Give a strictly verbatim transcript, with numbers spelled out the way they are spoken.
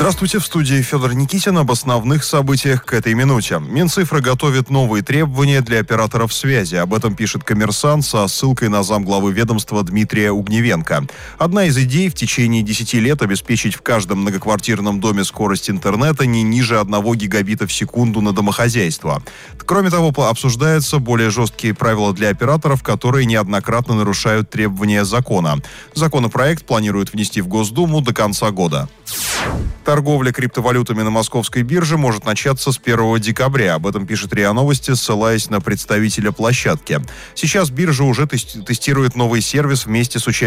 Здравствуйте, в студии Федор Никитин. Об основных событиях к этой минуте. Минцифра готовит новые требования для операторов связи. Об этом пишет «Коммерсант» со ссылкой на замглавы ведомства Дмитрия Угневенко. Одна из идей в течение десяти лет обеспечить в каждом многоквартирном доме скорость интернета не ниже одного гигабита в секунду на домохозяйство. Кроме того, обсуждаются более жесткие правила для операторов, которые неоднократно нарушают требования закона. Законопроект планируют внести в Госдуму до конца года. Торговля криптовалютами на московской бирже может начаться с первого декабря. Об этом пишет РИА Новости, ссылаясь на представителя площадки. Сейчас биржа уже тестирует новый сервис вместе с участием